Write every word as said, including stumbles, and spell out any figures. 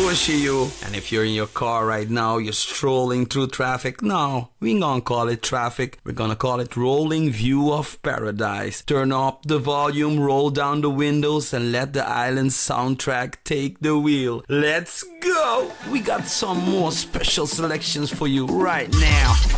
squishy you. And if you're in your car right now, you're strolling through traffic, no, we ain't gonna call it traffic. We're gonna call it rolling view of paradise. Turn up the volume, roll down the windows, and let the island soundtrack take the wheel. Let's go! We got some more special selections for you right now.